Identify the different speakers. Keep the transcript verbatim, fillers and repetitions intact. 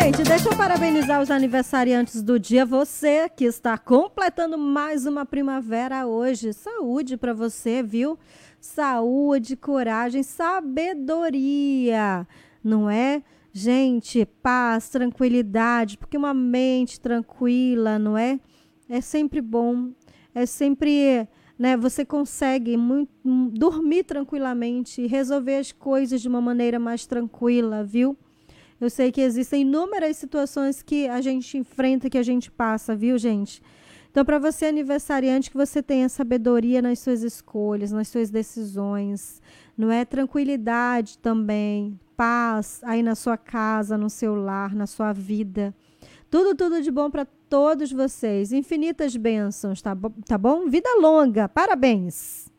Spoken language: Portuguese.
Speaker 1: Gente, deixa eu parabenizar os aniversariantes do dia. Você que está completando mais uma primavera hoje. Saúde para você, viu? Saúde, coragem, sabedoria, não é? Gente, paz, tranquilidade, porque uma mente tranquila, não é? É sempre bom, é sempre, né? Você consegue muito, dormir tranquilamente, resolver as coisas de uma maneira mais tranquila, viu? Eu sei que existem inúmeras situações que a gente enfrenta, que a gente passa, viu, gente? Então, para você aniversariante, que você tenha sabedoria nas suas escolhas, nas suas decisões, não é? Tranquilidade também, paz aí na sua casa, no seu lar, na sua vida. Tudo, tudo de bom para todos vocês. Infinitas bênçãos, tá, bo- tá bom? Vida longa, parabéns!